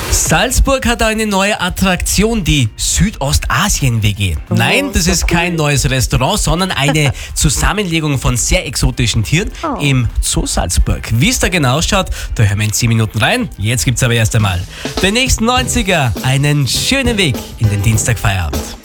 Salzburg hat eine neue Attraktion, die Südostasien-WG. Nein, das ist kein neues Restaurant, sondern eine Zusammenlegung von sehr exotischen Tieren im Zoo Salzburg. Wie es da genau ausschaut, da hören wir in 10 Minuten rein. Jetzt gibt's aber erst einmal den nächsten 90er. Einen schönen Weg in den Dienstagfeierabend.